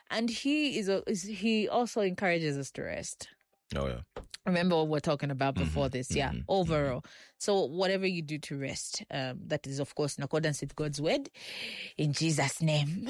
And he also encourages us to rest. Oh, yeah. Remember what we're talking about before this? Yeah, overall. So whatever you do to rest, that is, of course, in accordance with God's word, in Jesus' name.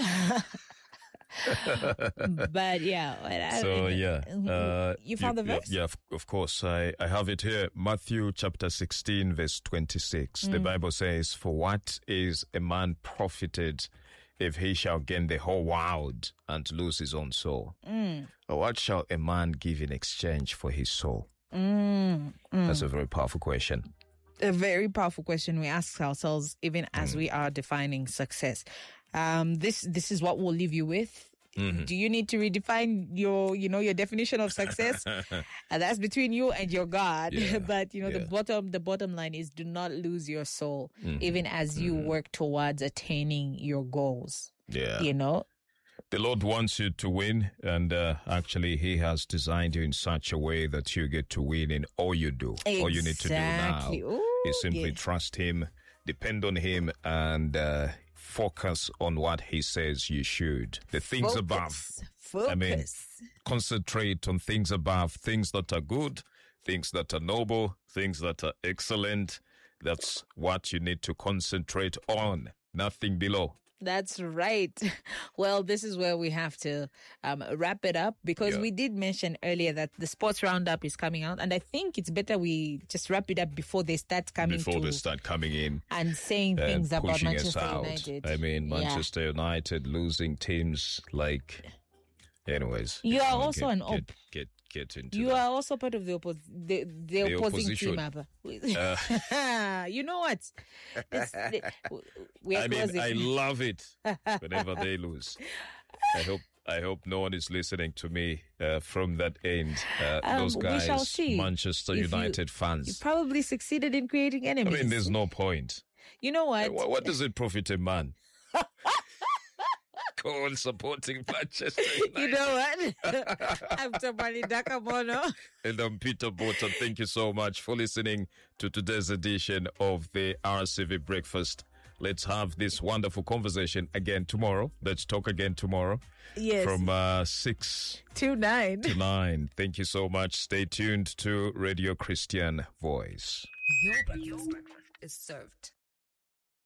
But yeah. You found the verse? Yeah, of course. I have it here. Matthew chapter 16, verse 26. The Bible says, "For what is a man profited if he shall gain the whole world and lose his own soul? Or what shall a man give in exchange for his soul?" That's a very powerful question. A very powerful question we ask ourselves even as we are defining success. This is what we'll leave you with. Do you need to redefine your definition of success? And that's between you and your God. Yeah. But the bottom line is, do not lose your soul, even as you work towards attaining your goals. Yeah. The Lord wants you to win, and actually He has designed you in such a way that you get to win in all you do. Exactly. All you need to do now is simply trust Him, depend on Him, and focus on what He says you should. The things above. Focus. Concentrate on things above, things that are good, things that are noble, things that are excellent. That's what you need to concentrate on. Nothing below. That's right. Well, this is where we have to wrap it up, because we did mention earlier that the sports roundup is coming out, and I think it's better we just wrap it up before they start coming in and saying things about Manchester United. I mean, Manchester United losing teams like. Anyways, you are also an op. Get into. You are also part of the opposing team. You know what? I love it whenever they lose. I hope no one is listening to me from that end. Those guys, we shall see. Manchester United fans. You probably succeeded in creating enemies. I mean, there's no point. You know what? What does it profit a man? Go on supporting Manchester United. You know what? I'm Tamani Dakamono. And I'm Peter Bota. Thank you so much for listening to today's edition of the RCV Breakfast. Let's have this wonderful conversation again tomorrow. Let's talk again tomorrow. Yes. From 6 to 9. Thank you so much. Stay tuned to Radio Christian Voice. Your breakfast is served.